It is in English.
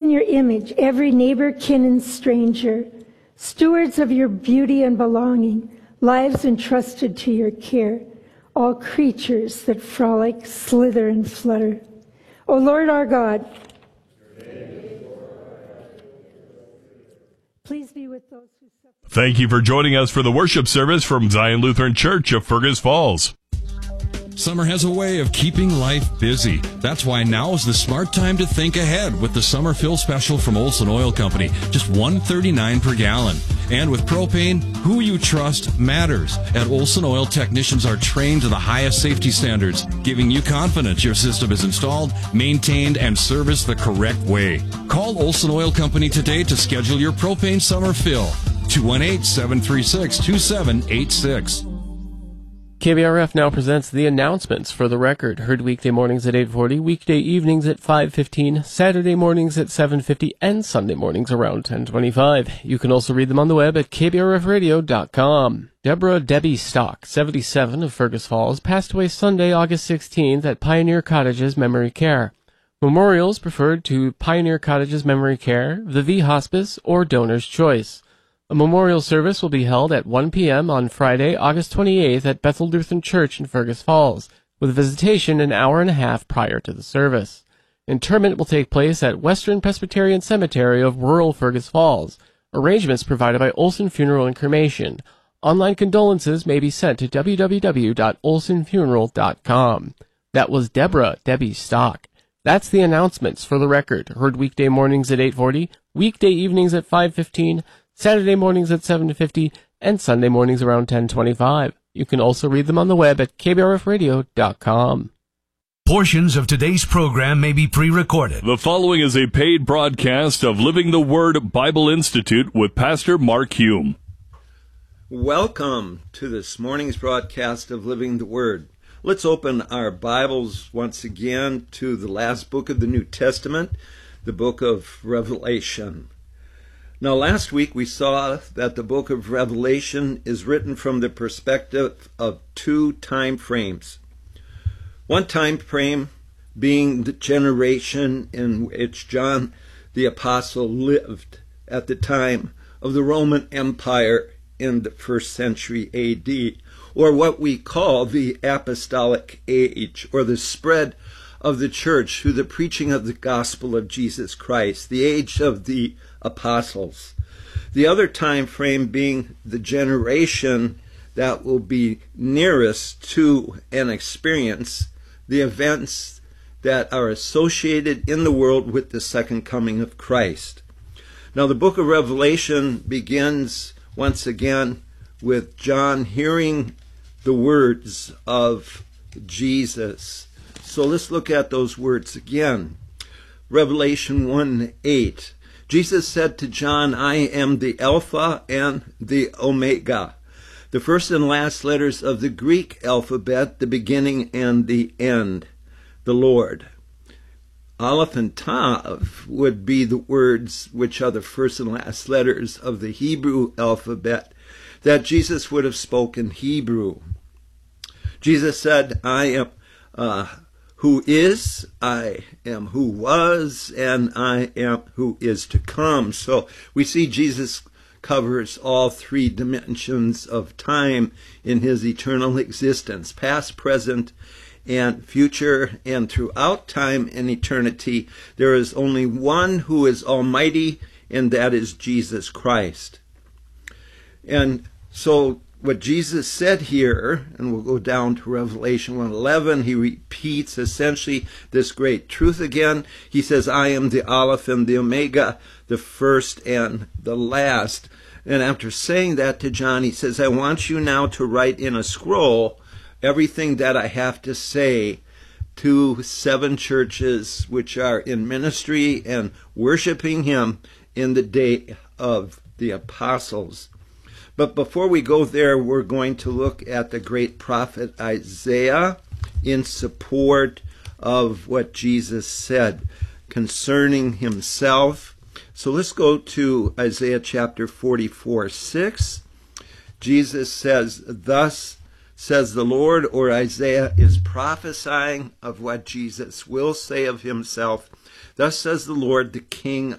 in your image every neighbor, kin, and stranger, stewards of your beauty and belonging, lives entrusted to your care, all creatures that frolic, slither, and flutter. O Lord our God, please be with those who suffer. Thank you for joining us for the worship service from Zion Lutheran Church of Fergus Falls. Summer has a way of keeping life busy. That's why now is the smart time to think ahead with the summer fill special from Olson Oil Company. Just $1.39 per gallon. And with propane, who you trust matters. At Olson Oil, technicians are trained to the highest safety standards, giving you confidence your system is installed, maintained, and serviced the correct way. Call Olson Oil Company today to schedule your propane summer fill. 218-736-2786. KBRF now presents the announcements for the record. Heard weekday mornings at 8:40, weekday evenings at 5:15, Saturday mornings at 7:50, and Sunday mornings around 10:25. You can also read them on the web at kbrfradio.com. Deborah Debbie Stock, 77, of Fergus Falls, passed away Sunday, August 16th at Pioneer Cottages Memory Care. Memorials preferred to Pioneer Cottages Memory Care, the V Hospice, or Donor's Choice. A memorial service will be held at 1 p.m. on Friday, August 28th at Bethel Lutheran Church in Fergus Falls, with visitation an hour and a half prior to the service. Interment will take place at Western Presbyterian Cemetery of rural Fergus Falls. Arrangements provided by Olson Funeral and Cremation. Online condolences may be sent to www.olsonfuneral.com. That was Deborah Debbie Stock. That's the announcements for the record. Heard weekday mornings at 8:40, weekday evenings at 5:15, Saturday mornings at 7:50, and Sunday mornings around 10:25. You can also read them on the web at kbrfradio.com. Portions of today's program may be pre-recorded. The following is a paid broadcast of Living the Word Bible Institute with Pastor Mark Hume. Welcome to this morning's broadcast of Living the Word. Let's open our Bibles once again to the last book of the New Testament, the book of Revelation. Now, last week we saw that the book of Revelation is written from the perspective of two time frames. One time frame being the generation in which John the Apostle lived at the time of the Roman Empire in the 1st century A.D., or what we call the Apostolic Age, or the spread of the church through the preaching of the gospel of Jesus Christ, the age of the apostles. The other time frame being the generation that will be nearest to and experience the events that are associated in the world with the second coming of Christ. Now, the book of Revelation begins once again with John hearing the words of Jesus. So let's look at those words again. Revelation 1:8. Jesus said to John, I am the Alpha and the Omega, the first and last letters of the Greek alphabet, the beginning and the end, the Lord. Aleph and Tav would be the words which are the first and last letters of the Hebrew alphabet that Jesus would have spoken Hebrew. Jesus said, I am who is, I am who was, and I am who is to come. So we see Jesus covers all three dimensions of time in his eternal existence, past, present, and future. And throughout time and eternity, there is only one who is almighty, and that is Jesus Christ. And so what Jesus said here, and we'll go down to Revelation 1:11, he repeats essentially this great truth again. He says, I am the Aleph and the Omega, the first and the last. And after saying that to John, he says, I want you now to write in a scroll everything that I have to say to 7 churches which are in ministry and worshiping him in the day of the apostles. But before we go there, we're going to look at the great prophet Isaiah in support of what Jesus said concerning himself. So let's go to Isaiah chapter 44:6. Jesus says, thus says the Lord, or Isaiah is prophesying of what Jesus will say of himself. Thus says the Lord, the King